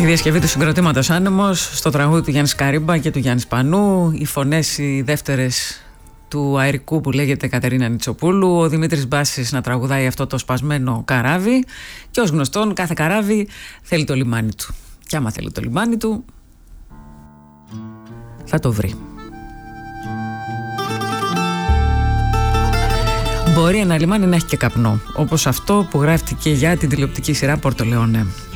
Η διασκευή του συγκροτήματος Άνεμος στο τραγούδι του Γιάννη Σκαρίμπα και του Γιάννη Σπανού, οι φωνές οι δεύτερες του αερικού που λέγεται Κατερίνα Νιτσοπούλου, ο Δημήτρης Μπάσης να τραγουδάει αυτό το σπασμένο καράβι και ως γνωστόν κάθε καράβι θέλει το λιμάνι του και άμα θέλει το λιμάνι του θα το βρει. Μπορεί ένα λιμάνι να έχει και καπνό, όπως αυτό που γράφτηκε για την τηλεοπτική σειρά Πορτολεόνε.